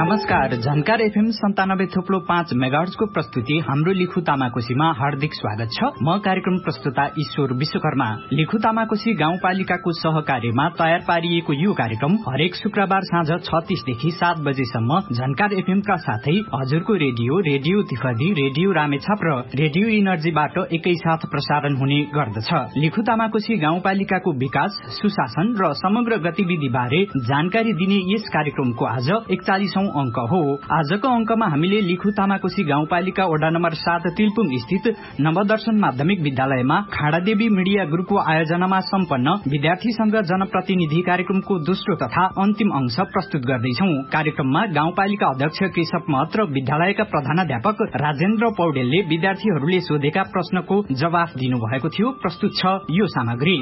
नमस्कार, Jhankar FM 97.5 megahertz को प्रस्तुति हाम्रो लिखु तामाकोशीमा हार्दिक स्वागत छ। म कार्यक्रम प्रस्तुता ईश्वर विश्वकर्मा। लिखु तामाकोशी गाउँपालिकाको सहकार्यमा तयार पारिएको यो कार्यक्रम हरेक शुक्रबार साँझ 6:30 देखि 7 बजेसम्म झन्कार एफएम का साथै हजुरको रेडियो तिफदी, रेडियो रामेछाप र रेडियो इनर्जीबाट एकैसाथ प्रसारण हुने गर्दछ। लिखु तामाकोशी गाउँपालिकाको विकास, सुशासन र समग्र गतिविधि बारे जानकारी दिने यस कार्यक्रमको आज 41औं अंक हो। आजको अंकमा हामीले लिखु तामाकोशी गाउँपालिका वडा नम्बर 7 तिलपुङ स्थित नवदर्शन माध्यमिक विद्यालयमा खाडादेवी मिडिया ग्रुपको आयोजनामा सम्पन्न विद्यार्थीसँग जनप्रतिनिधि कार्यक्रमको दोस्रो तथा अन्तिम अंश प्रस्तुत गर्दैछौ। कार्यक्रममा गाउँपालिका अध्यक्ष केशव महत र विद्यालयका प्रधानाध्यापक राजेन्द्र पौडेलले विद्यार्थीहरूले सोधेका प्रश्नको जवाफ दिनुभएको थियो। प्रस्तुत छ यो सामग्री।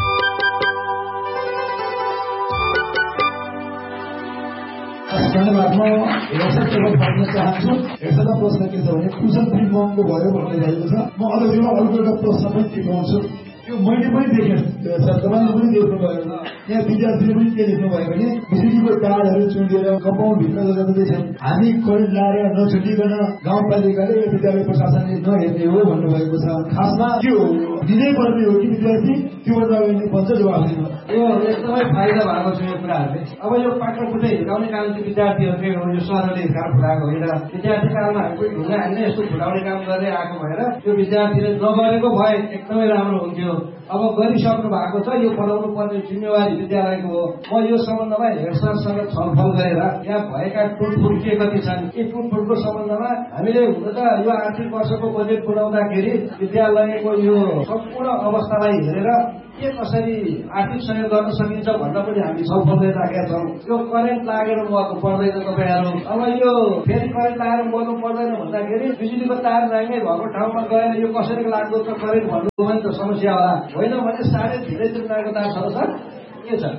धन्यवाद। म हेरसकेर भन्न चाहन्छु, हेरसकेर प्रश्न के छ भने ट्युसन फी महँगो भयो भन्ने भएको छ। म अरूमा अर्को एउटा प्रश्न पनि टिपाउँछु। यो मैले पनि देखेँ सर, तपाईँले पनि देख्नुभयो। यहाँ विद्यार्थीले पनि के लेख्नु भयो भने बिजुलीको तारहरू चुँडिएर कम्पाउन्डभित्र जाँदैछन्, हामी करेन्ट लाएर नछुटिकन गाउँपालिकाले विद्यालय प्रशासनले नहेर्ने हो भन्नुभएको छ। खासमा के हो, दिनै पर्ने हो कि विद्यार्थी त्योभन्दा अगाडि भन्छ जवाफ दिनु। यो एकदमै फाइदा भएको छ यो कुराहरूले। अब यो पाठ्यपुस्तक हिर्काउने काम चाहिँ विद्यार्थीहरूले यो सरले हिर्काएर फुटाएको होइन। विद्यार्थी कालमा हामी कोही ढुङ्गा हान्ने यस्तो फुटाउने काम गर्दै आएको भएर यो विद्यार्थीले नगरेको भए एकदमै राम्रो हुन्थ्यो। अब गरिसक्नु भएको छ, यो पढाउनु पर्ने जिम्मेवारी विद्यालयको हो। म यो सम्बन्धमा हेड सरसँग छलफल गरेर यहाँ भएका टुटफुट के कति छन्, यी टुटफुटको सम्बन्धमा हामीले हुन त यो आर्थिक वर्षको बजेट बनाउँदाखेरि विद्यालयको यो सम्पूर्ण अवस्थालाई हेरेर के कसरी आर्थिक सहयोग गर्न सकिन्छ भनेर पनि हामी छलफल गरिराखेका छौँ। यो करेन्ट लागेर मर्नु पर्दैन तपाईँहरू। अब यो फेरि करेन्ट लागेर मर्नु पर्दैन भन्दाखेरि बिजुलीको तार नाङ्गे भएको ठाउँमा गएर यो कसरी लाग्दो छ करेन्ट भन्नुको पनि त समस्या होला। होइन भने साह्रै धेरै नागेको तार छ सर के छ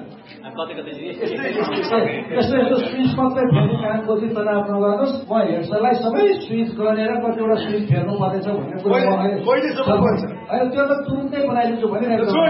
यस्तो स्विच मात्रै फेर्ने कामको चाहिँ तनाव नगर्नुहोस्। म हेड्सरलाई सबै स्विच गरेर कतिवटा स्विच फेर्नु पर्नेछ भन्ने कुरा होइन, त्यो त तुरुन्तै बनाइदिन्छु भनिरहेको छु।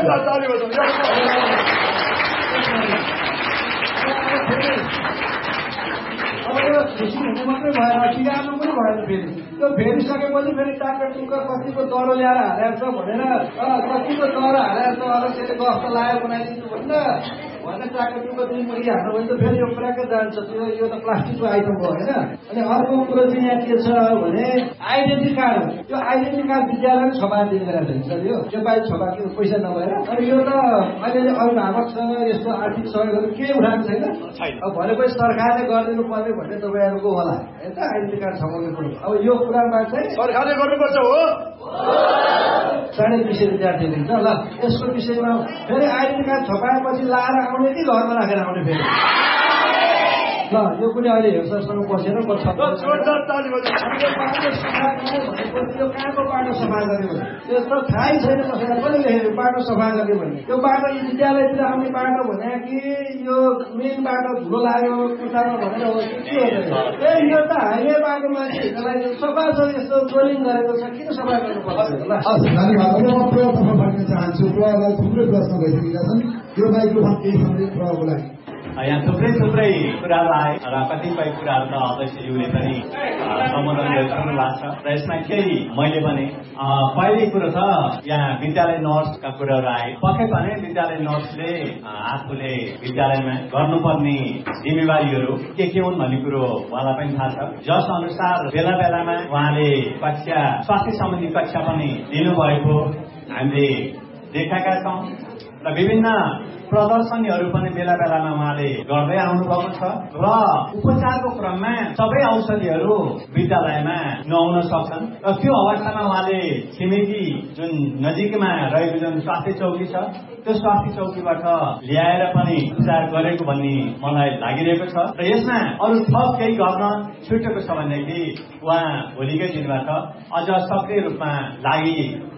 अब यो खुसी हुनु मात्रै भएन, सिकाउनु पनि भएन। फेरि त्यो फेरिसकेपछि फेरि टाक्का टुक्का कतिको दह्रो ल्याएर हालेर छ भनेर कतिको दह्रो हालेर छ अरू त्यसले गफ लाएर बनाइदिन्छु भनेर टाक्का टुक्का दुई मुरी हाल्नु भने त फेरि यो क्राकै जान्छ। यो त प्लास्टिकको आइटम हो होइन। अनि अर्को कुरो चाहिँ यहाँ के छ भने आइडेन्टिटी कार्ड हो। यो आइडेन्टिटी कार्ड विद्यालयले छपा दिने गरेको छ सर। यो पालि छपा पैसा नभएर अनि यो त अहिले अभिभावकसँग यस्तो आर्थिक सहयोगहरू केही उठाएको छैन। अब भनेपछि सरकारले गरिदिनु पर्ने भन्ने तपाईँहरूको होला होइन त आइडेन्टिटी कार्ड छपाउने कुरो। अब यो कुरामा चाहिँ सरकारले गर्नुपर्छ हो। 20.5 विद्यार्थी दिन्छ ल। यसको विषयमा फेरि आइडेन्टिटी कार्ड छपाएपछि लाएर आउने कि घरमा राखेर आउने फेरि ल। यो पनि अहिले हेरसरसँग बसेर यो कहाँको बाटो सफा गर्यो भने त्यो त थाहै छैन कसैलाई। पनि लेखेको बाटो सफा गर्यो भने यो बाटो विद्यालयतिर आउने बाटो भने कि यो मेन बाटो धुलो लाग्यो कुर्तामा भनेर हो कि के हो? यो त हाइवे बाटो मान्छेहरूलाई सफा छ, यस्तो ट्रोलिङ गरेको छ, किन सफा गर्नुपर्छ? धन्यवाद। म प्रयोगतर्फ भन्न चाहन्छु। प्रयोगलाई थुप्रै प्रश्न भइसकेका छन्। यो माइक्रोफोन केही समय प्रयोगको लागि यहाँ थुप्रै कुराहरू आए र कतिपय कुराहरू त अध्यक्षज्यूले पनि सम्बोधन गरिसक्नु भएको छ र यसमा केही मैले पनि पहिलो कुरो छ यहाँ विद्यालय नर्सका कुराहरू आए। पक्कै पनि विद्यालय नर्सले आफूले विद्यालयमा गर्नुपर्ने जिम्मेवारीहरू के हुन् भन्ने कुरो उहाँलाई पनि थाहा छ। जस अनुसार बेला बेलामा उहाँले स्वास्थ्य सम्बन्धी कक्षा पनि दिनुभएको हामीले देखेका छौँ र विभिन्न प्रदर्शनीहरू पनि बेला बेलामा उहाँले गर्दै आउनुभएको छ र उपचारको क्रममा सबै औषधिहरू विद्यालयमा नआउन सक्छन् र त्यो अवस्थामा उहाँले छिमेकी जुन नजिकमा रहेको जुन स्वास्थ्य चौकी छ त्यो स्वास्थ्य चौकीबाट ल्याएर पनि उपचार गरेको भन्ने मलाई लागिरहेको छ र यसमा अरू थप केही गर्न छुटेको छ भनेदेखि उहाँ भोलिकै दिनबाट अझ सक्रिय रूपमा लागि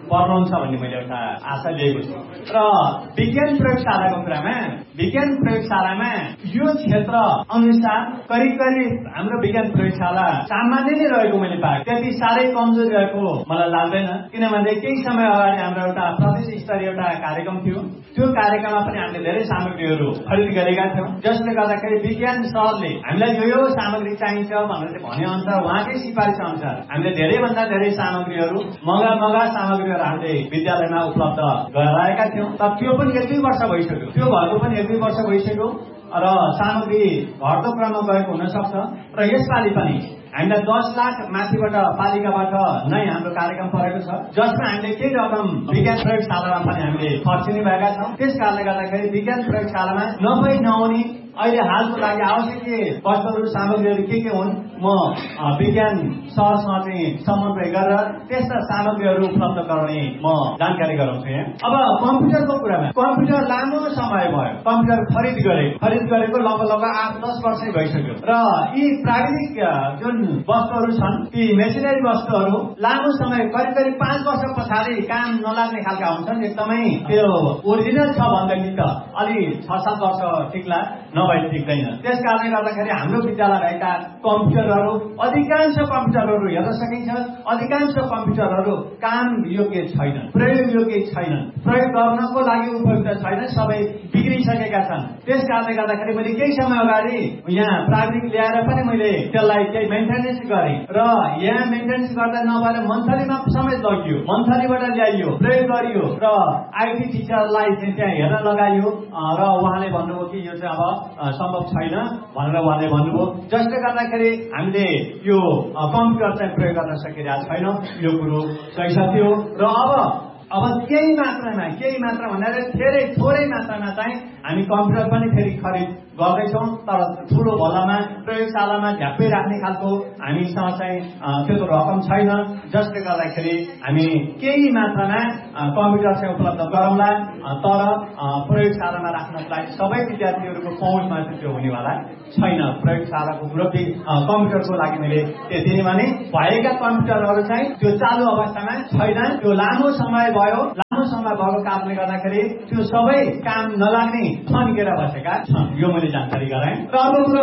पर्नुहुन्छ भन्ने मैले एउटा आशा लिएको छु। र विज्ञान प्रयोगशालाको कुरामा विज्ञान प्रयोगशालामा यो क्षेत्र अनुसार करिब करिब हाम्रो विज्ञान प्रयोगशाला सामान्य नै रहेको मैले पाएँ। त्यति साह्रै कमजोर रहेको मलाई लाग्दैन, किनभने केही समय अगाडि हाम्रो एउटा प्रदेश स्तरीय एउटा कार्यक्रम थियो। त्यो कार्यक्रममा पनि हामीले धेरै सामग्रीहरू खरिद गरेका थियौँ, जसले गर्दाखेरि विज्ञान सरले हामीलाई यो सामग्री चाहिन्छ भनेर भने अनुसार उहाँकै सिफारिस अनुसार हामीले धेरैभन्दा धेरै सामग्रीहरू मगा सामग्रीहरू हामीले विद्यालयमा उपलब्ध गराएका थियौँ। तर त्यो पनि 1-2 वर्ष भइसक्यो, त्यो भएको पनि 1-2 वर्ष भइसक्यो र सामग्री घट्दो क्रममा गएको हुन सक्छ। र यसपालि पनि हामीलाई 10 लाख माथिबाट पालिकाबाट नै हाम्रो कार्यक्रम परेको छ, जसमा हामीले केही रकम विज्ञान प्रयोगशालामा पनि हामीले खर्चिने भएका छौँ। त्यस कारणले गर्दाखेरि विज्ञान प्रयोगशालामा नहुने अहिले हालको लागि आवश्यक वस्तुहरू सामग्रीहरू के हुन् म विज्ञान सरसँग चाहिँ समन्वय गरेर त्यस्ता सामग्रीहरू उपलब्ध गराउने म जानकारी गराउँछु। अब कम्प्युटरको कुरामा कम्प्युटर लामो समय भयो, कम्प्युटर खरिद गरेको लगभग 8-10 वर्षै भइसक्यो र यी प्राविधिक जुन वस्तुहरू छन् ती मेसिनरी वस्तुहरू लामो समय करिब 5 वर्ष पछाडि काम नलाग्ने खालका हुन्छन्। एकदमै त्यो ओरिजिनल छ भनेदेखि त अलि 6-7 वर्ष टिक्ला, नभए टिक्दैन। त्यस कारणले गर्दाखेरि हाम्रो विद्यालय रहेका कम्प्युटरहरू अधिकांश कम्प्युटरहरू हेर्न सकिन्छ, अधिकांश कम्प्युटरहरू काम योग्य छैनन्, प्रयोग योग्य छैनन्, प्रयोग गर्नको लागि उपयुक्त छैनन्, सबै बिग्रिसकेका छन्। त्यस कारणले गर्दाखेरि मैले केही समय अगाडि यहाँ प्राविधिक ल्याएर पनि मैले त्यसलाई केही मेन्टेनेन्स गरेँ र यहाँ मेन्टेनेन्स गर्दा नभएर मन्थलीमा समेत लगियो, मन्थलीबाट ल्याइयो, प्रयोग गरियो र आइटी टिचरलाई चाहिँ त्यहाँ हेर्न लगाइयो र उहाँले भन्नुभयो कि यो चाहिँ अब सम्भव छैन भनेर उहाँले भन्नुभयो, जसले गर्दाखेरि हामीले यो कम्प्युटर चाहिँ प्रयोग गर्न सकिरहेको छैनौँ। यो कुरो सही सत्य हो। र अब केही मात्रा भन्दा थोरै मात्रामा चाहिँ हामी कम्प्युटर पनि फेरि खरिद गर्दैछौँ, तर ठुलो भलामा प्रयोगशालामा झ्याप्पै राख्ने खालको हामीसँग चाहिँ त्यो रकम छैन, जसले गर्दाखेरि हामी केही मात्रामा कम्प्युटर चाहिँ उपलब्ध गरौँला, तर प्रयोगशालामा राख्नको लागि सबै विद्यार्थीहरूको पहुँचमा चाहिँ त्यो हुनेवाला छैन। प्रयोगशालाको कुरो कम्प्युटरको लागि मैले त्यति नै भने भएका कम्प्युटरहरू चाहिँ त्यो चालु अवस्थामा छैन, त्यो लामो समय भएको कारणले गर्दाखेरि त्यो सबै काम नलाग्ने थन्केर बसेका छन्। यो मैले जानकारी गराएँ। र अर्को कुरो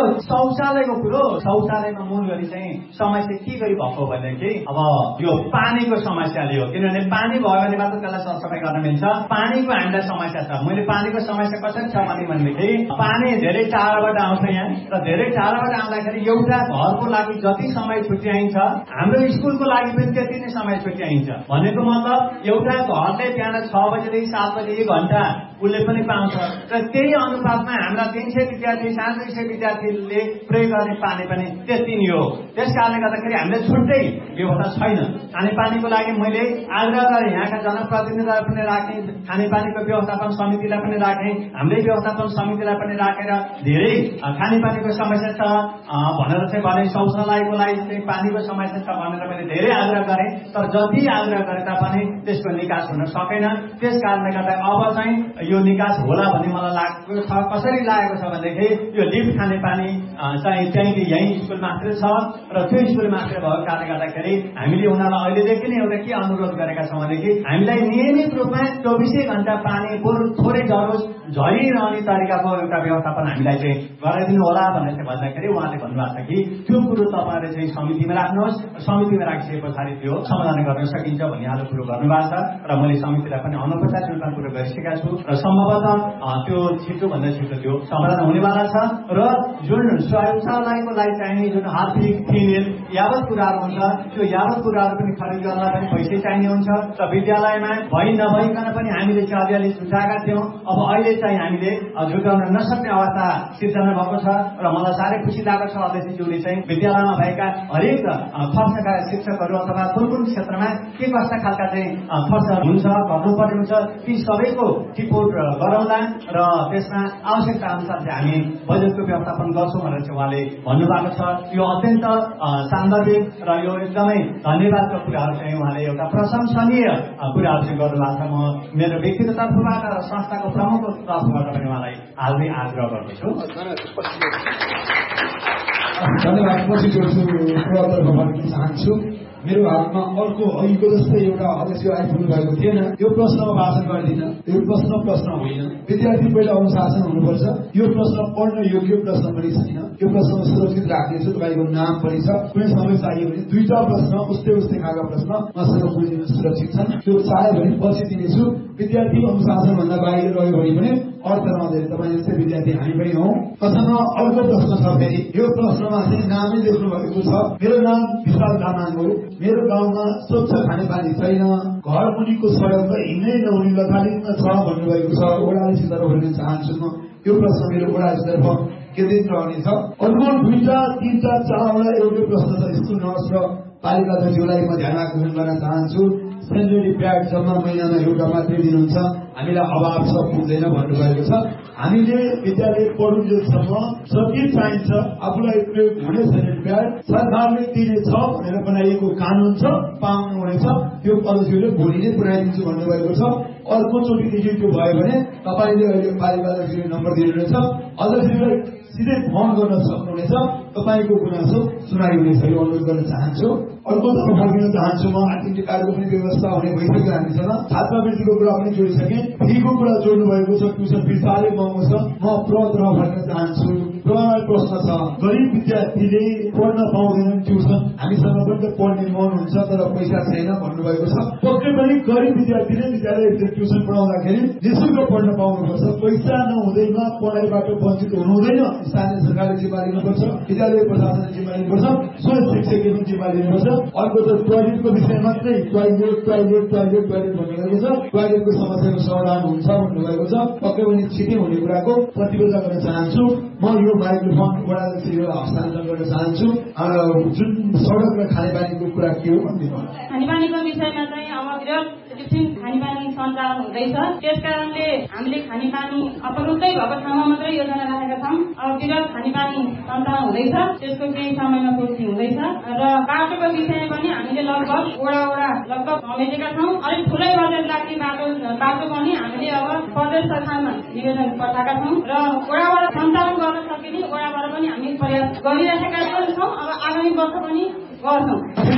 शौचालयमा मूल गरी चाहिँ समस्या के गरी भएको भनेदेखि अब यो पानीको समस्याले हो, किनभने पानी भयो भने मात्र त्यसलाई सरसफाइ गर्न मिल्छ। पानीको हामीलाई समस्या छ। मैले पानीको समस्या कसरी छ भनेदेखि पानी धेरै टाढाबाट आउँछ यहाँ, र धेरै टाढाबाट आउँदाखेरि एउटा घरको लागि जति समय छुट्याइन्छ हाम्रो स्कुलको लागि पनि त्यति नै समय छुट्याइन्छ। भनेको मतलब एउटा घरले बिहान 6 बजेदेखि 7 बजे 1 घण्टा उसले पनि पाउँछ र त्यही अनुपातमा हाम्रा 300 विद्यार्थी 700 विद्यार्थीले प्रयोग गर्ने पानी पनि त्यति नै हो। त्यस कारणले गर्दाखेरि हामीले छुट्टै व्यवस्था छैन। खानेपानीको लागि मैले आग्रह गरेँ, यहाँका जनप्रतिनिधिलाई पनि राखेँ, खानेपानीको व्यवस्थापन समितिलाई पनि राखेँ, हाम्रै व्यवस्थापन समितिलाई पनि राखेर धेरै खानेपानीको समस्या छ भनेर चाहिँ भने शौचालयको लागि चाहिँ पानीको समस्या छ भनेर मैले धेरै आग्रह गरेँ, तर जति आग्रह गरे तापनि त्यसको निकास हुन सकेन। त्यस कारणले गर्दा अब चाहिँ यो निकास होला भन्ने मलाई लागेको छ। कसरी लागेको छ भनेदेखि यो लिफ्ट खानेपानी चाहिँ त्यहीँ यहीँ स्कुल मात्रै छ र त्यो स्कुल मात्रै भएको कारणले गर्दाखेरि हामीले उनीहरूलाई अहिलेदेखि नै एउटा के अनुरोध गरेका छौँ भनेदेखि हामीलाई नियमित रूपमा 24 घण्टा पानी बरु थोरै जरोस् झरिरहने तरिकाको एउटा व्यवस्थापन हामीलाई चाहिँ गराइदिनु होला भनेर चाहिँ भन्दाखेरि उहाँले भन्नुभएको छ कि त्यो कुरो तपाईँले चाहिँ समितिमा राख्नुहोस्, समितिमा राखिसके पछाडि त्यो समाधान गर्न सकिन्छ भन्ने खालको कुरो गर्नुभएको छ र मैले समितिलाई पनि अनौपचारिक रूपमा कुरो गरिसकेका छु र सम्भवतः त्यो छिटोभन्दा छिटो त्यो समाधान हुनेवाला छ। र जुन शौचालयको लागि चाहिने जुन हार्पिक फिनेल यावत कुराहरू हुन्छ त्यो यावत कुराहरू पनि खरिद गर्नलाई पनि पैसै चाहिने हुन्छ र विद्यालयमा नभइकन पनि हामीले चाहिँ अलिअलि जुटाएका थियौँ। अब अहिले चाहिँ हामीले जुटाउन नसक्ने अवस्था सिर्जना भएको छ र मलाई साह्रै खुसी लागेको छ अध्यक्षज्यूले चाहिँ विद्यालयमा भएका हरेक खर्चका शिक्षकहरू अथवा कुन कुन क्षेत्रमा के कस्ता खालका चाहिँ खर्चहरू हुन्छ गर्नुपर्ने हुन्छ ती सबैको टिपोट गराउँदा र त्यसमा आवश्यकता अनुसार चाहिँ हामी बजेटको व्यवस्थापन गर्छौँ भनेर चाहिँ उहाँले भन्नुभएको छ। यो अत्यन्त सान्दर्भिक र यो एकदमै धन्यवादको कुराहरू चाहिँ उहाँले एउटा प्रशंसनीय कुराहरू चाहिँ गर्नुभएको छ। म मेरो व्यक्तिगत तर्फबाट र संस्थाको प्रमुखको तर्फबाट पनि उहाँलाई हाल्ने आग्रह गर्दछु। धन्यवाद। पछि जोड्छु तर्फबाट चाहन्छु मेरो हातमा अर्को अहिलेको जस्तै एउटा अध्यक्ष आइपुग्नु भएको थिएन। यो प्रश्नमा भाषण गर्दिनँ, यो प्रश्न होइन। विद्यार्थी पहिला अनुशासन हुनुपर्छ। यो प्रश्न पढ्न योग्य प्रश्न पनि छैन। यो प्रश्न सुरक्षित राख्नेछु, तपाईँको नाम पनि छ। कुनै समय चाहियो भने 2टा प्रश्न उस्तै खालका प्रश्न मसँग बुझिन सुरक्षित छन्। त्यो चाह्यो भने पछि दिनेछु। विद्यार्थी अनुशासन भन्दा बाहिर रह्यो भने पनि अर्थ नहुँदैन। तपाईँ जस्तै विद्यार्थी हामी पनि हौ। मसँग अर्को प्रश्न छ फेरि। यो प्रश्नमा चाहिँ नामै लेख्नु भएको छ। मेरो नाम विशाल तामाङ हो। मेरो गाउँमा स्वच्छ खानेपानी छैन। घर मुनिको सडक त हिँड्नै नहुने लथालिङ्ग छ भन्नुभएको छ। ओडालीसित भन्न चाहन्छु म। यो प्रश्न मेरो ओडालीतर्फ केन्द्रित रहनेछ। अर्को 2टा 3टा 4वटा एउटै प्रश्न छ। स्कुल नर्स र पालिका अध्यक्षलाई म ध्यान आकर्षण गर्न चाहन्छु। सेनिटरी प्याड जम्मा महिनामा एउटा मात्रै दिनुहुन्छ। हामीलाई अभाव छ, पुग्दैन भन्नुभएको छ। हामीले विद्यालय पढुन्जेलसम्म जति चाहिन्छ आफूलाई प्रयोग हुने सेनिटरी प्याड सरकारले दिनेछ भनेर बनाइएको कानून छ, पाउनु हुनेछ। त्यो अध्यक्षले भोलि नै पुऱ्याइदिन्छु भन्नुभएको छ। अर्कोचोटिदेखि त्यो भयो भने तपाईँले अहिले पालिका अध्यक्षले नम्बर दिनुहुनेछ। अध्यक्षलाई सिधै फोन गर्न सक्नुहुनेछ। तपाईँको गुनासो सुनाइ हुनेछ। यो अनुरोध गर्न चाहन्छु। अर्कोतर्फ फर्किन चाहन्छु म। आर्थिक कार्डको पनि व्यवस्था हुने भइसक्यो हामीसँग। छात्रवृत्तिको कुरा पनि जोडिसकेँ। फीको कुरा जोड्नु भएको छ। ट्युसन फी साह्रै महँगो छ। म प्रतर्फ फर्किन चाहन्छु। प्रश्न छ, गरिब विद्यार्थीले पढ्न पाउँदैनन् ट्युसन। हामीसँग पनि त पढ्ने मन हुन्छ तर पैसा छैन भन्नुभएको छ। पक्कै पनि गरिब विद्यार्थीले विद्यालय ट्युसन पढाउँदाखेरि निःशुल्क पढ्न पाउनुपर्छ। पैसा नहुँदैमा पढाइबाट वञ्चित हुनु हुँदैन। स्थानीय सरकारले जिम्मा लिनुपर्छ, विद्यालय प्रशासनले जिम्मा लिनुपर्छ, स्वयं शिक्षकले पनि जिम्मा लिनुपर्छ। अर्को त टोयलेटको विषय मात्रै टोयलेट भन्नुभएको छ। टोयलेटको समस्याको समाधान हुन्छ भन्नुभएको छ। पक्कै पनि छिटै हुने कुराको प्रतिबद्धता गर्न चाहन्छु। म यो माइक्रोफोन वडाध्यक्षलाई हस्तान्तरण गर्न चाहन्छु। जुन सडक र खानेपानीको कुरा के हो भनिदिनु। खानेपानीको विषयमा चाहिँ अब विरोध खानेपानी सञ्चालन हुँदैछ। त्यस कारणले हामीले खानेपानी अपरुत्तै भएको ठाउँमा मात्रै योजना राखेका छौँ। अब विरोध खानेपानी सञ्चालन हुँदैछ, त्यसको केही समयमा पूर्ति हुँदैछ। र बाटोको विषयमा पनि हामीले लगभग लगभग समेटेका छौँ। अलिक ठुलै बजेट लाग्ने बाटो पनि हामीले अब प्रदेश सरकारमा निवेदन पठाएका छौँ र वडाबाट सञ्चालन गर्न सकिने वडाबाट पनि हामी प्रयास गरिरहेका छौँ। अब आगामी वर्ष पनि गर्छौँ।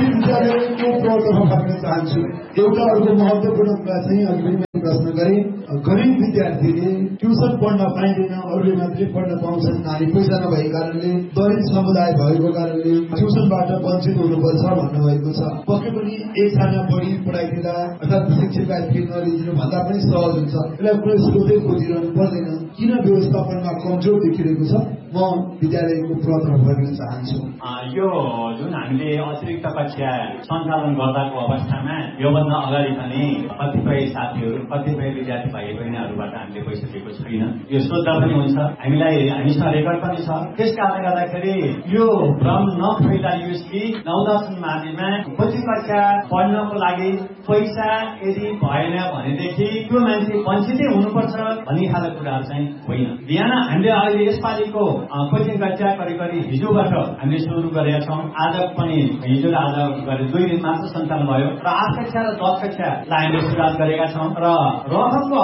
चाहन्छु एउटा अर्को महत्त्वपूर्ण कुरा चाहिँ अघि पनि मैले प्रश्न गरेँ। गरिब विद्यार्थीले ट्युसन पढ्न पाइँदैन, अरूले मात्रै पढ्न पाउँछन्। हामी पैसा नभएको कारणले, दलित समुदाय भएको कारणले ट्युसनबाट वञ्चित हुनुपर्छ भन्नुभएको छ। पक्कै पनि एकजना बढी पढाइदिँदा अर्थात् शिक्षकलाई फी नलिदिनु भन्दा पनि सहज हुन्छ। यसलाई कुनै स्रोतै खोजिरहनु पर्दैन। किन व्यवस्थापनमा कमजोर देखिरहेको छ? म विद्यालयको प्रतर्फ फर्किन चाहन्छु। यो जुन हामीले अतिरिक्त कक्षा सञ्चालन गर्दाको अवस्थामा योभन्दा अगाडि पनि कतिपय साथीहरू, कतिपय विद्यार्थी भाइ बहिनीहरूबाट हामीले पैसा दिएको छैन। यो सोध्दा पनि हुन्छ। हामीसँग रेकर्ड पनि छ। त्यस कारणले गर्दाखेरि यो भ्रम नफैलाइयोस् कि 9-10 माथिमा पछि कक्षा पढ्नको लागि पैसा यदि भएन भनेदेखि त्यो मान्छे वञ्चितै हुनुपर्छ भन्ने खालको कुराहरू चाहिँ होइन। बिहान हामीले अहिले यसपालिको कोचिङ कक्षा करिब हिजोबाट हामीले सुरु गरेका छौँ। आज पनि हिजो र आज गरेर 2 दिन मात्र सञ्चालन भयो र 8 कक्षा र 10 कक्षालाई हामीले सुरुवात गरेका छौँ। र रकमको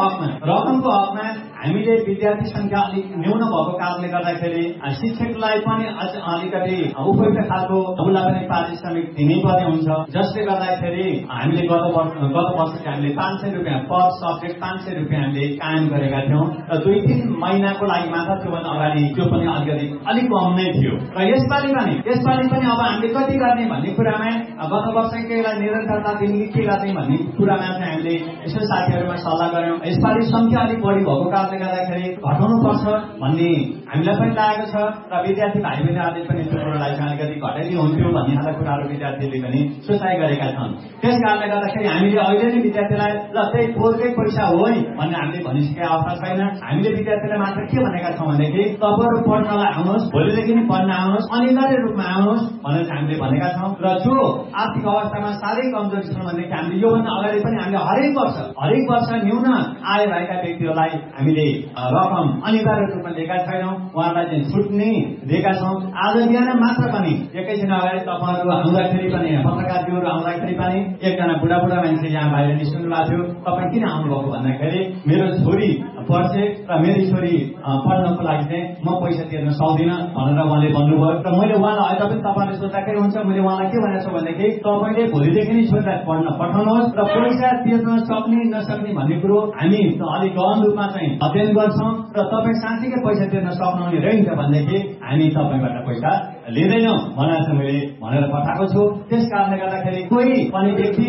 हकमा हामीले विद्यार्थी संख्या अलिक न्यून भएको कारणले गर्दाखेरि शिक्षकलाई पनि अलिकति उपयुक्त खालको उसलाई पनि पारिश्रमिक दिनैपर्ने हुन्छ। जसले गर्दाखेरि हामीले गत वर्ष हामीले 500 रुपियाँ पर सब्जेक्ट 500 रुपियाँ हामीले कायम गरेका थियौँ र 2-3 महिनाको लागि मात्र त्योभन्दा अगाडि त्यो पनि अलिक कम नै थियो। र यसपालि पनि अब हामीले कति गर्ने भन्ने कुरामा गत वर्षकैलाई निरन्तरता दिने के गर्ने भन्ने कुरामा चाहिँ हामीले यसो साथीहरूमा सल्लाह गर्यौँ। यसपालि संख्या अलिक बढी भएको कारणले गर्दाखेरि घटाउनुपर्छ भन्ने हामीलाई पनि लागेको छ र विद्यार्थी भाइ बहिनीहरूले पनि त्यो कुरालाई चाहिँ अलिकति घटाइदिनु हुन्थ्यो भन्ने खालको कुराहरू विद्यार्थीले पनि सोचाइ गरेका छन्। त्यस कारणले गर्दाखेरि हामीले अहिले नै विद्यार्थीलाई ल त्यही पोहोरकै पैसा हो है भन्ने हामीले भनिसकेका अवस्था छैन। हामीले विद्यार्थीलाई मात्र के भनेका छौँ भनेदेखि तपाईँहरू पढ्नलाई आउनुहोस्, भोलिदेखि नै पढ्न आउनुहोस्, अनिवार्य रूपमा आउनुहोस् भनेर हामीले भनेका छौँ। र जो आर्थिक अवस्थामा साह्रै कमजोरी छन् भनेदेखि हामीले योभन्दा अगाडि पनि हामीले हरेक वर्ष न्यून आय भएका व्यक्तिहरूलाई हामीले रकम अनिवार्य रूपमा दिएका छैनौँ। उहाँहरूलाई चाहिँ छुट नै दिएका छौँ। आज बिहान मात्र पनि एकैछिन अगाडि तपाईँहरू आउँदाखेरि पनि पत्रकारज्यूहरू आउँदाखेरि पनि एकजना बुढा मान्छे यहाँ बाहिर निस्कनु भएको थियो। तपाईँ किन आउनुभएको भन्दाखेरि मेरो छोरी पढ्छे र मेरी छोरी पढ्नको लागि चाहिँ म पैसा तिर्न सक्दिनँ भनेर उहाँले भन्नुभयो र मैले उहाँलाई अहिले पनि तपाईँले सोच्दाखेरि हुन्छ मैले उहाँलाई के भनेको छु भनेदेखि तपाईँले भोलिदेखि नै छोरीलाई पढ्न पठाउनुहोस् र पैसा तिर्न सक्ने नसक्ने भन्ने कुरो हामी अलिक गहन रूपमा चाहिँ अध्ययन गर्छौँ र तपाईँ साँच्चीकै पैसा तिर्न सक्नुहुने रहन्छ भनेदेखि हामी तपाईँबाट पैसा लिँदैनौँ भनेर पठाएको छु। त्यस कारणले गर्दाखेरि कोही पनि व्यक्ति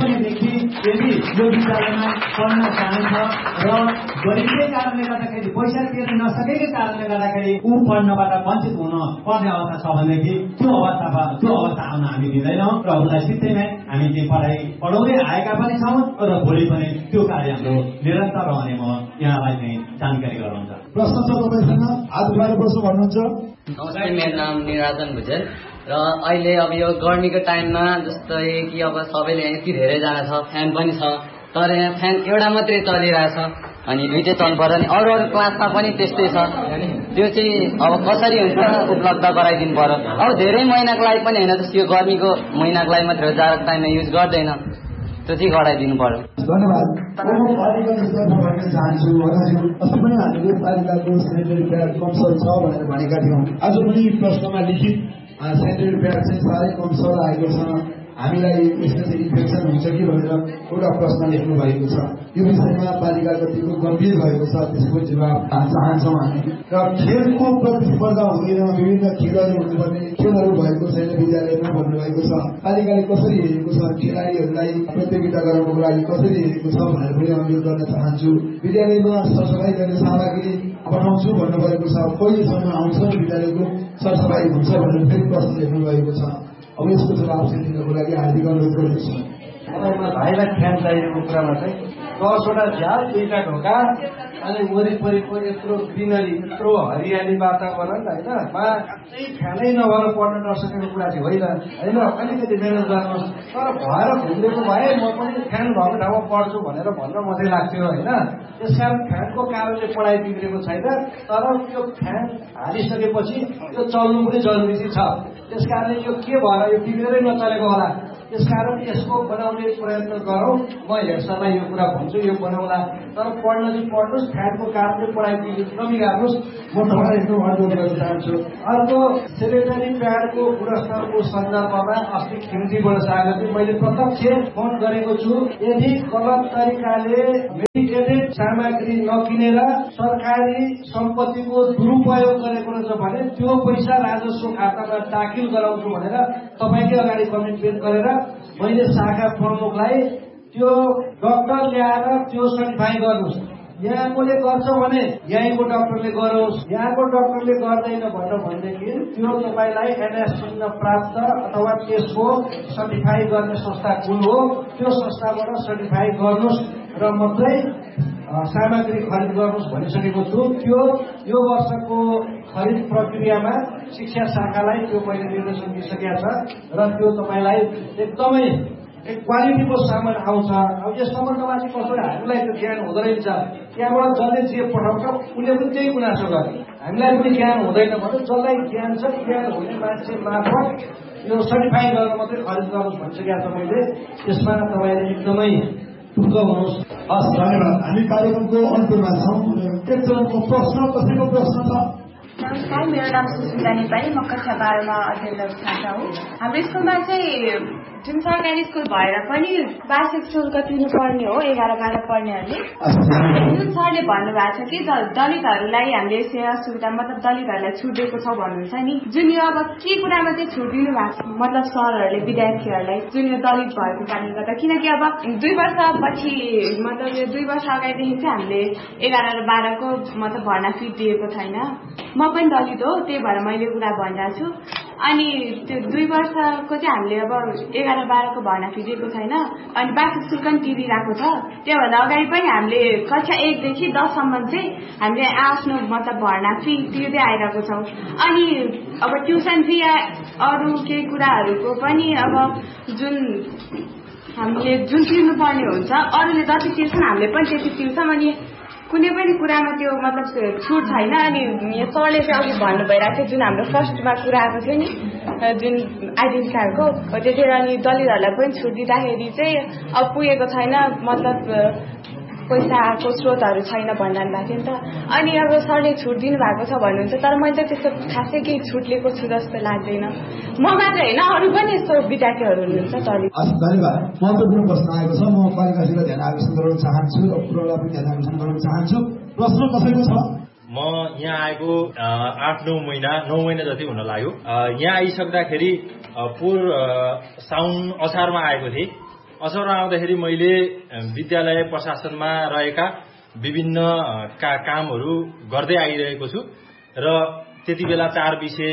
यदि यो विद्यालयमा पढ्न चाहन्छ र गरिबकै कारणले गर्दाखेरि पैसा तिर्न नसकेकै कारणले गर्दाखेरि ऊ पढ्नबाट वञ्चित हुन पर्ने अवस्था छ भनेदेखि त्यो अवस्था आउन हामी दिँदैनौँ र उसलाई सित्तैमै हामी ती पढाउँदै आएका पनि छौँ र भोलि पनि त्यो कार्य हाम्रो निरन्तर रहने म यहाँलाई चाहिँ जानकारी गराउँछ। प्रश्न छ तपाईँसँग हात उठाएर प्रश्न भन्नुहुन्छ। नमस्ते, मेरो नाम निराजन भुजेल र अहिले अब यो गर्मीको टाइममा जस्तै कि अब सबैले यति धेरैजना छ, फ्यान पनि छ, तर यहाँ फ्यान एउटा मात्रै चलिरहेछ अनि दुईटै चल्नु पर्छ अनि अरू क्लासमा पनि त्यस्तै छ। त्यो चाहिँ अब कसरी हुन्छ उपलब्ध गराइदिनु पर्यो। अब धेरै महिनाको लागि पनि होइन, जस्तो यो गर्मीको महिनाको लागि मात्रै जाडोको टाइममा युज गर्दैन, त्यो चाहिँ गराइदिनु पर्यो। धन्यवाद। चाहन्छु अस्ति पनि हामीले पालिकाको सेनिटरी प्याड कमसल छ भनेर भनेका थियौँ। आज पनि प्रश्नमा लिखित सेनिटरी प्याड चाहिँ साह्रै कमसल आएको छ, हामीलाई यसमा चाहिँ इन्फेक्सन हुन्छ कि भनेर एउटा प्रश्न लेख्नु भएको छ। यो विषयमा पालिका कतिको गम्भीर भएको छ, त्यसको जवाब चाहन्छौँ हामी। र खेलको प्रतिस्पर्धा हुँदैन, विभिन्न खेलहरू हुनुपर्ने, खेलहरू भएको छैन विद्यालयमा भन्नुभएको छ। पालिकाले कसरी हेरेको छ, खेलाडीहरूलाई प्रतियोगिता गराउनको लागि कसरी हेरेको छ भनेर पनि अनुरोध गर्न चाहन्छु। विद्यालयमा सरसफाई गर्ने सामग्री पठाउँछु भन्नुभएको छ, कहिलेसम्म आउँछ विद्यालयको सरसफाई हुन्छ भनेर फेरि प्रश्न लेख्नु भएको छ। अब यसको जवाब चाहिँ दिनको लागि हार्दिक अनुरोध गर्दछु। तपाईँमा भाइलाई फ्यान चाहिएको कुरामा चाहिँ 10वटा झ्याल, 2टा ढोका अनि वरिपरिको यत्रो ग्रिनरी, यत्रो हरियाली वातावरण होइन, त्यही फ्यानै नभएर पढ्न नसकेको कुरा चाहिँ होइन होइन, अलिकति मेहनत गर्नुहोस्। तर भएर घुम्रेको भए म पनि फ्यान भएको ठाउँमा पढ्छु भनेर भन्न मात्रै लाग्थ्यो होइन। त्यसकारण फ्यानको कारणले पढाइ बिग्रेको छैन, तर त्यो फ्यान हालिसकेपछि त्यो चल्नु पनि जरुरी छ। त्यसकारणले यो के भएर यो बिग्रेरै नचलेको होला। त्यसकारण यसको बनाउने प्रयत्न गरौँ। म हेर्सलाई यो कुरा भन्छु, यो बनाउला, तर पढ्न चाहिँ पढ्नुहोस्, फ्यानको कारणले पढाइ नबिगार्नुहोस्। म तपाईँलाई एकदम अनुरोध गर्न चाहन्छु। अर्को सेनिटरी प्याडको गुणस्तरको सन्दर्भमा अस्ति खिम्तीबाट आएको थिएँ, मैले प्रत्यक्ष फोन गरेको छु। यदि गलत तरिकाले मेडिकेटेड सामग्री नकिनेर सरकारी सम्पत्तिको दुरुपयोग गरेको रहेछ भने त्यो पैसा राजस्व खातामा दाखिल गराउँछु भनेर तपाईँकै अगाडि कमिटमेन्ट गरेर मैले शाखा प्रमुखलाई त्यो डक्टर ल्याएर त्यो सर्टिफाई गर्नुहोस्। यहाँकोले गर्छ भने यहीँको डक्टरले गरोस्, यहाँको डक्टरले गर्दैन भनेदेखि त्यो तपाईँलाई एनएसचिह्न प्राप्त अथवा त्यसको सर्टिफाई गर्ने संस्था कुन हो त्यो संस्थाबाट सर्टिफाई गर्नुहोस् र मात्रै सामग्री खरिद गर्नुहोस् भनिसकेको छु। त्यो यो वर्षको खरिद प्रक्रियामा शिक्षा शाखालाई त्यो मैले निर्देशन दिइसकेको छ र त्यो तपाईँलाई एकदमै क्वालिटीको सामान आउँछ। अब यस सम्बन्धमा चाहिँ कसो हामीलाई त्यो ज्ञान हुँदो रहेछ, त्यहाँबाट जसले जे पठाउँछ उसले पनि त्यही गुनासो गरे, हामीलाई पनि ज्ञान हुँदैन भने जसलाई ज्ञान छ ज्ञान हुने मान्छे मार्फत यो सर्टिफाई गरेर मात्रै खरिद गर्नुहोस् भनिसकेको छ मैले। त्यसमा तपाईँले एकदमै ढुक्क हुनुहोस्। हस्, धन्यवाद। हामी कार्यक्रमको अन्तमा छौँ। एकजनाको प्रश्न, कसैको प्रश्न छ? नमस्कार, मेरो नाम सुस्मिता नेपाली, म कक्षा 12मा अध्ययनरत छात्रा हुँ। हाम्रो स्कुलमा चाहिँ जुन सरकारी स्कुल भएर पनि वार्षिक शुल्क तिर्नुपर्ने हो 11-12 पढ्नेहरूले। जुन सरले भन्नुभएको छ कि दलितहरूलाई हामीले सेवा सुविधा मतलब दलितहरूलाई छुट दिएको छ भन्नुहुन्छ नि, जुन यो अब के कुरामा चाहिँ छुट दिनु भएको छ मतलब सरहरूले विद्यार्थीहरूलाई जुन यो दलित भएको कारणले गर्दा, किनकि अब 2 वर्षपछि मतलब यो 2 वर्ष अगाडिदेखि चाहिँ हामीले 11 र 12को मतलब भर्ना फी दिएको छैन। म पनि दलित हो, त्यही भएर मैले कुरा भनिरहेको छु। अनि त्यो 2 वर्षको चाहिँ हामीले अब 11-12को भर्ना फी दिएको छैन अनि वार्षिक शुल्क पनि तिरिरहेको छ। त्योभन्दा अगाडि पनि हामीले कक्षा 1 देखि 10 सम्म चाहिँ हामीले आफ्नो मतलब भर्ना फी तिर्दै आइरहेको छौँ। अनि अब ट्युसन फी या अरू केही कुराहरूको पनि अब जुन हामीले जुन तिर्नुपर्ने हुन्छ अरूले जति तिर्छन् हामीले पनि त्यति तिर्छौँ। अनि कुनै पनि कुरामा त्यो मतलब छुट छैन। अनि सरले चाहिँ अघि भन्नु भइरहेको थियो जुन हाम्रो फर्स्टमा कुरा आएको थियो नि जुन आइडेन्टिटी कार्डको, त्यतिखेर अनि दलितहरूलाई पनि छुट दिँदाखेरि चाहिँ अब पुगेको छैन। मतलब पैसाको स्रोतहरू छैन भन्नु भएको थियो नि त। अनि अब सरले छुट दिनुभएको छ भन्नुहुन्छ, तर मैले त त्यस्तो खासै केही छुट लिएको छु जस्तो लाग्दैन। म मात्र होइन, अरू पनि यस्तो विद्यार्थीहरू हुनुहुन्छ। धन्यवाद। महत्त्वपूर्ण प्रश्न आएको छ, म पालिकासित ध्यान आकर्षण गराउन चाहन्छु र पुरोलाई पनि ध्यान आकर्षण गराउन चाहन्छु। प्रश्न कसैको छ? म यहाँ आएको 8-9 महिना जति हुन लाग्यो। यहाँ आइसक्दाखेरि पोहोर साउन असारमा आएको थिएँ। असारमा आउँदाखेरि मैले विद्यालय प्रशासनमा रहेका विभिन्न कामहरू गर्दै आइरहेको छु र त्यति बेला 4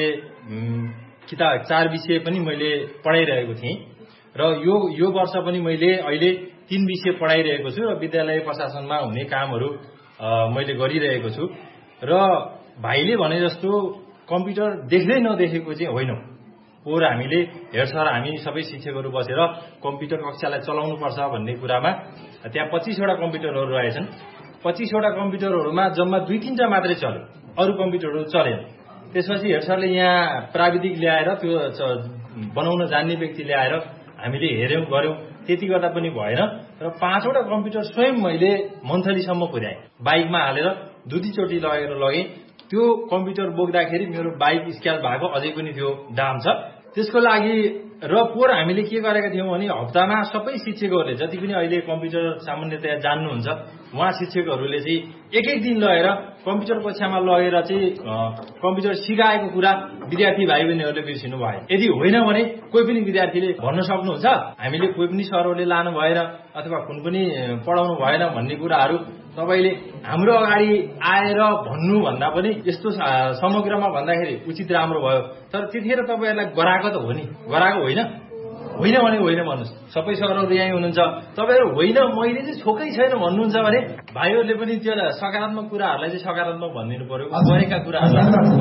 विषय पनि मैले पढाइरहेको थिएँ र यो वर्ष पनि मैले अहिले 3 विषय पढाइरहेको छु र विद्यालय प्रशासनमा हुने कामहरू मैले गरिरहेको छु। र भाइले भने जस्तो कम्प्युटर देख्दै नदेखेको चाहिँ होइन। पोहोर हामीले हामी सबै शिक्षकहरू बसेर कम्प्युटर कक्षालाई चलाउनु पर्छ भन्ने कुरामा त्यहाँ 25वटा कम्प्युटरहरू रहेछन्। 25वटा कम्प्युटरहरूमा जम्मा 2-3टा मात्रै चल्यो, अरू कम्प्युटरहरू चलेन। त्यसपछि हेड सरले यहाँ प्राविधिक ल्याएर त्यो बनाउन जान्ने व्यक्ति ल्याएर हामीले हेर्यौं गर्यौं। त्यति गर्दा पनि भएन र 5वटा कम्प्युटर स्वयं मैले मन्थलीसम्म पुर्याएँ। बाइकमा हालेर 2 चोटि लगेँ। त्यो कम्प्युटर बोक्दाखेरि मेरो बाइक स्क्याच भएको अझै पनि त्यो दाम छ। त्यसको लागि र पोहोर हामीले के गरेका थियौं भने हप्तामा सबै शिक्षकहरूले जति पनि अहिले कम्प्युटर सामान्यतया जान्नुहुन्छ उहाँ शिक्षकहरूले चाहिँ एक दिन लगेर कम्प्युटर कक्षामा लगेर चाहिँ कम्प्युटर सिकाएको कुरा विद्यार्थी भाइ बहिनीहरूले बिर्सिनु भयो। यदि होइन भने कोही पनि विद्यार्थीले भन्न सक्नुहुन्छ हामीले कोही पनि सरहरूले लानु भएन अथवा कुन पनि पढाउनु भएन भन्ने कुराहरू तपाईले हाम्रो अगाडि आएर भन्नु भन्दा पनि यस्तो समग्रमा भन्दाखेरि उचित राम्रो भयो। तर त्यतिखेर तपाईहरुलाई गराएको त हो नि, गराएको होइन होइन भने होइन भन्नुस्। सबै सरहरू यही हुनुहुन्छ, तपाईहरु होइन मैले चाहिँ छोकै छैन भन्नुहुन्छ भने भाइहरुले पनि त्यो सकारात्मक कुराहरुलाई चाहिँ सकारात्मक भनिदिनु पर्यो। गरेका कुराहरुलाई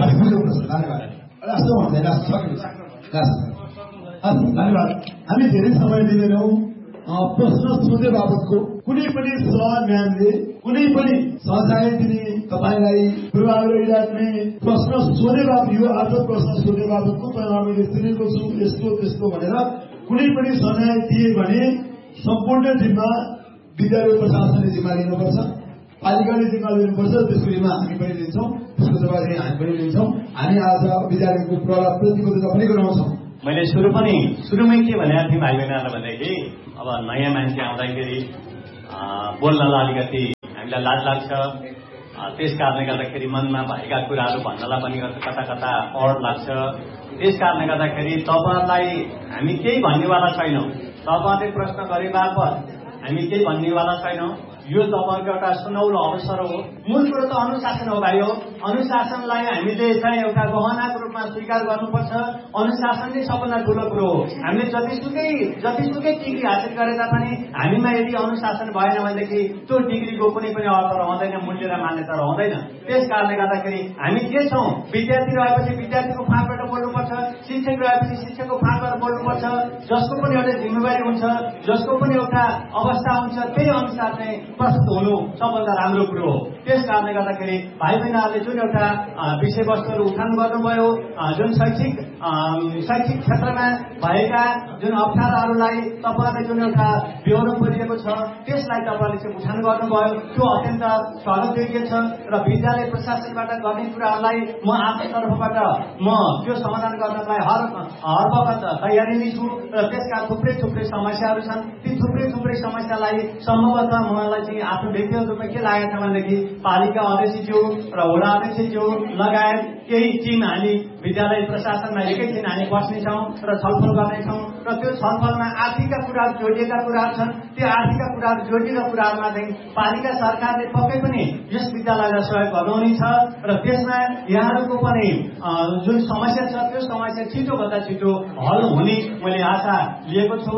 हामी धेरै समय दिँदैनौँ। प्रश्न सोधे बाबतको कुनै पनि सर म्यामले कुनै पनि सहचार्य दिने तपाईलाई पूर्वाग्रह राख्ने प्रश्न सोधे बाबत यो अर्थ प्रश्न सोधे बाबतको मैले सुनेको छु यस्तो त्यस्तो भनेर कुनै पनि सजाय दिए भने सम्पूर्ण जिम्मा विद्यालय प्रशासनले जिम्मा लिनुपर्छ, पालिकाले जिम्मा लिनुपर्छ। त्यसको जिम्मा हामी पनि लिन्छौँ, त्यसको जवाबदेही हामी पनि लिन्छौँ। हामी आज विद्यालयको प्रभाव प्रतिबद्धता पनि गराउँछौँ। मैले सुरुमै के भनेको थिएँ भाइ बहिनीहरूलाई भन्दाखेरि अब नयाँ मान्छे आउँदाखेरि बोल्नलाई अलिकति हामीलाई लाज लाग्छ। त्यस कारणले गर्दाखेरि मनमा भएका कुराहरू भन्नलाई पनि कता कता अड लाग्छ। त्यस कारणले गर्दाखेरि तपाईहरुलाई हामी केही भन्नेवाला छैनौँ। तपाईहरुले प्रश्न गरे बापत हामी केही भन्नेवाला छैनौँ। यो तपाईहरुको एउटा सुनौलो अवसर हो। मूल कुरो त अनुशासन हो भाइ हो। अनुशासनलाई हामीले चाहिँ एउटा गहनाको रूपमा स्वीकार गर्नुपर्छ। अनुशासन नै सबभन्दा ठूलो कुरो हो। हामीले जतिसुकै डिग्री हासिल गरे तापनि हामीमा यदि अनुशासन भएन भनेदेखि त्यो डिग्रीको कुनै पनि अर्थ रहँदैन, मूल्य र मान्यता रहँदैन। त्यस कारणले गर्दाखेरि हामी के छौँ, विद्यार्थी रहेपछि विद्यार्थीको फाँटबाट बोल्नुपर्छ, शिक्षक रहेपछि शिक्षकको फाँटबाट बोल्नुपर्छ। जसको पनि एउटा जिम्मेवारी हुन्छ, जसको पनि एउटा अवस्था हुन्छ, त्यही अनुसार चाहिँ प्रस्तुत हुनु सबभन्दा राम्रो कुरो हो। त्यस कारणले गर्दाखेरि भाइ बहिनीहरूले जुन एउटा विषयवस्तुहरू उठान गर्नुभयो, जुन शैक्षिक क्षेत्रमा भएका जुन अप्ठ्याराहरूलाई तपाईँहरूले जुन एउटा बेहोर्नु परिएको छ त्यसलाई तपाईँहरूले चाहिँ उठान गर्नुभयो, त्यो अत्यन्त स्वागतयोग्य छ। र विद्यालय प्रशासनबाट गर्ने कुराहरूलाई म आफ्नो तर्फबाट म त्यो समाधान गर्नलाई हर वखत तयारी नै छु। र त्यसका थुप्रै समस्याहरू छन्। ती थुप्रै समस्यालाई सम्भवतः मलाई चाहिँ आफ्नो व्यक्तिगत रूपमा के लागेको छ भनेदेखि पालिका अध्यक्षज्यू र वडा अध्यक्षज्यू लगायत केही टिम हामी विद्यालय प्रशासनमा एकैछिन हामी बस्नेछौँ र छलफल गर्नेछौँ। र त्यो छलफलमा आर्थिकका कुराहरू जोडिएका कुराहरू छन्। त्यो आर्थिकका कुराहरू जोडिएका कुराहरूमा चाहिँ पालिका सरकारले पक्कै पनि यस विद्यालयलाई सहयोग गर्नुहुनेछ। र त्यसमा यहाँहरूको पनि जुन समस्या छ त्यो समस्या छिटोभन्दा छिटो हल हुने मैले आशा लिएको छु।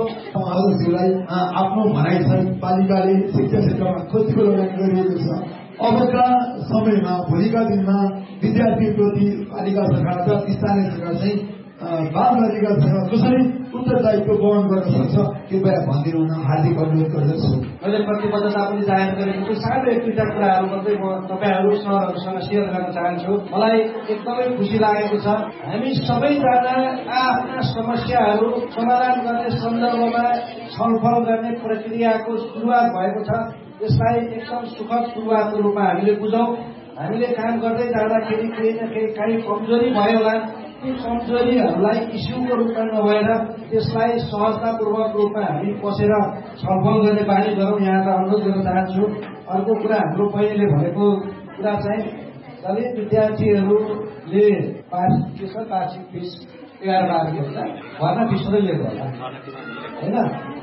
आफ्नो भनाइ छ पालिकाले शिक्षा क्षेत्रमा कतिको लगानी गरिएको छ। अबका समयमा भोलिका दिनमा विद्यार्थीप्रति पालिका सरकार र स्थानीय सरकार चाहिँ बालबालिका सरकार कसरी उत्तरदायित्व वहन गर्न सक्छ कृपया भनिदिनु हुन हार्दिक अनुरोध गर्दछु। मैले प्रतिबद्धता पनि जाहेर गरेको छु। सानो एक दुईटा कुराहरू मात्रै म तपाईँहरू सरहरूसँग सेयर गर्न चाहन्छु। मलाई एकदमै खुसी लागेको छ हामी सबैजना आफ्ना समस्याहरू समाधान गर्ने सन्दर्भमा छलफल गर्ने प्रक्रियाको सुरुवात भएको छ। यसलाई एकदम सुखद सुरुवातको रूपमा हामीले बुझौँ। हामीले काम गर्दै जाँदाखेरि केही न केही कमजोरी भयो होला, ती कमजोरीहरूलाई इस्युको रूपमा नभएर त्यसलाई सहजतापूर्वक रूपमा हामी बसेर छलफल गर्ने बानी गरौँ, यहाँलाई अनुरोध गर्न चाहन्छु। अर्को कुरा हाम्रो पहिलेले भनेको कुरा चाहिँ दलित विद्यार्थीहरूले वार्षिक फिस 11-12 हुन्छ, भर्ना फिस सधैँ लिएको होला होइन।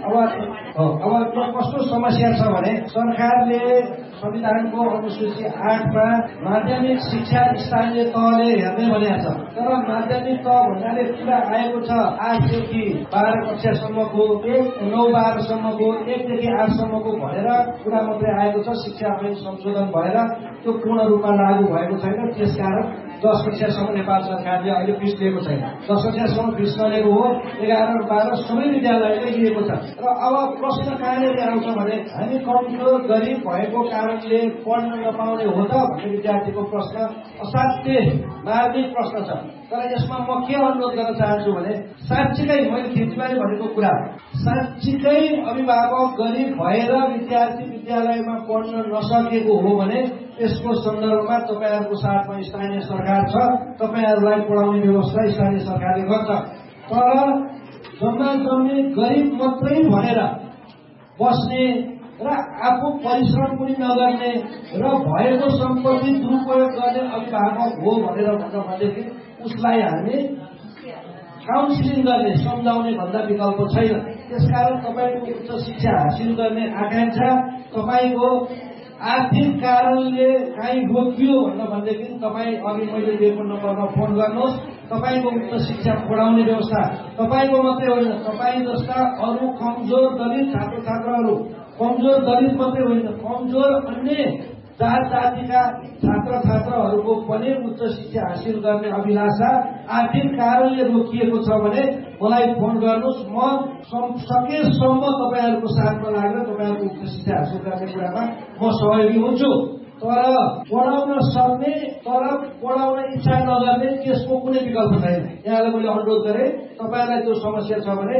अब कस्तो समस्या छ भने सरकारले संविधानको अनुसूची 8मा माध्यमिक शिक्षा स्थानीय तहले हेर्ने भनेको छ, तर माध्यमिक तह भन्नाले कुरा आएको छ 8 देखि 12 कक्षासम्मको, 9-12सम्मको, 1 देखि 8सम्मको भनेर कुरा मात्रै आएको छ। शिक्षा ऐन संशोधन भएर त्यो पूर्ण रूपमा लागू भएको छैन। त्यसकारण 10 कक्षासम्म नेपाल सरकारले अहिले फिस लिएको छैन। 10 कक्षासम्म फिस नलिएको हो, 11-12 सबै विद्यालयले लिएको छ। र अब प्रश्न कहाँनिर आउँछ भने हामी कमजोर गरिब भएको कारणले पढ्न नपाउने हो त भन्ने विद्यार्थीको प्रश्न असाध्यै मार्मिक प्रश्न छ। तर यसमा म के अनुरोध गर्न चाहन्छु भने साँच्चीकै मैले खेतीबारी भनेको कुरा, साँच्चीकै अभिभावक गरिब भएर विद्यार्थी विद्यालयमा पढ्न नसकेको हो भने त्यसको सन्दर्भमा तपाईँहरूको साथमा स्थानीय सरकार छ, तपाईँहरूलाई पढाउने व्यवस्था स्थानीय सरकारले गर्छ। तर जम्मा जम्मी गरिब मात्रै भनेर बस्ने र आफू परिश्रम पनि नगर्ने र भएको सम्पत्ति दुरुपयोग गर्ने अभिभावक हो भनेर भन्दाखेरि उसलाई हामी काउन्सिलिङ गर्ने, सम्झाउने भन्दा विकल्प छैन। त्यसकारण तपाईँको उच्च शिक्षा हासिल गर्ने आकांक्षा तपाईँको आर्थिक कारणले काहीँ रोकियो भनेदेखि तपाईँ अघि मैले दिएको नम्बरमा फोन गर्नुहोस्। तपाईँको उच्च शिक्षा पढाउने व्यवस्था तपाईँको मात्रै होइन, तपाईँ जस्ता अरू कमजोर दलित छात्र छात्राहरू, कमजोर दलित मात्रै होइन, कमजोर अन्य जात जातिका छात्र छात्राहरूको पनि उच्च शिक्षा हासिल गर्ने अभिलाषा आर्थिक कारणले रोकिएको छ भने मलाई फोन गर्नुहोस्। म सकेसम्म तपाईँहरूको साथमा लागेर तपाईँहरूको उच्च शिक्षा हासिल गर्ने कुरामा म सहयोगी हुन्छु। तर पढाउन सक्ने तर पढाउन इच्छा नगर्ने त्यसको कुनै विकल्प छैन। यहाँलाई मैले अनुरोध गरेँ, तपाईँलाई त्यो समस्या छ भने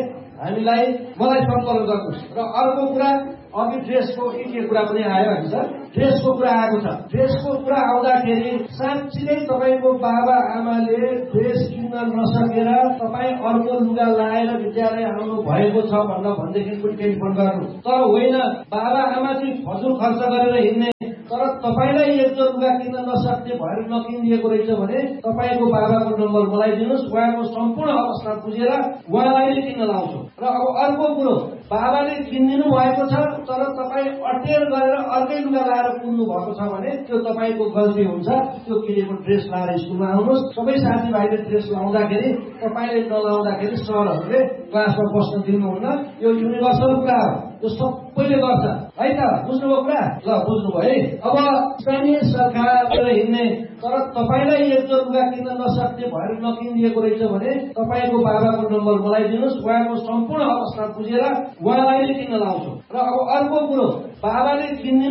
मलाई सम्पर्क गर्नुहोस्। र अर्को कुरा, अघि ड्रेसको के कुरा पनि आयो होइन सर, ड्रेसको कुरा आएको छ। ड्रेसको कुरा आउँदाखेरि साँच्ची नै तपाईँको बाबा आमाले ड्रेस किन्न नसकेर तपाईँ अर्को लुगा लाएर विद्यालय आउनु भएको छ भनेदेखि पनि टेलिफोन गर्नु। तर होइन, बाबा आमा चाहिँ फजुल खर्च गरेर हिँड्ने, तर तपाईँलाई एक जोर लुगा किन्न नसक्ने भएर नकिनिएको रहेछ भने तपाईँको बाबाको नम्बर मलाई दिनुहोस्। उहाँको सम्पूर्ण अवस्था बुझेर उहाँलाई नै किन्न लाउँछु। र अब अर्को कुरो, बाबाले किनिदिनु भएको छ तर तपाईँ अटेर गरेर अर्कै लुगा लाएर कुद्नु भएको छ भने त्यो तपाईँको गल्ती हुन्छ। त्यो किनेको ड्रेस लाएर स्कुलमा आउनुहोस्। सबै साथीभाइले ड्रेस लाउँदाखेरि तपाईँले नलाउँदाखेरि सरहरूले क्लासमा बस्न दिनुहुन्न। यो युनिभर्सल कुरा हो, यो सबैले गर्छ है त, बुझ्नुभयो कुरा? ल बुझ्नुभयो है। अब स्थानीय सरकारबाट हिँड्ने तर तपाईँलाई एक जोर लुगा किन्न नसक्ने भएर नकिनिदिएको रहेछ भने तपाईँको बाबाको नम्बर मलाई दिनुहोस्। उहाँको सम्पूर्ण अवस्था बुझेर उहाँलाई नै किन्न लाउँछु। र अब अर्को कुरो, बाबाले किन्दिनु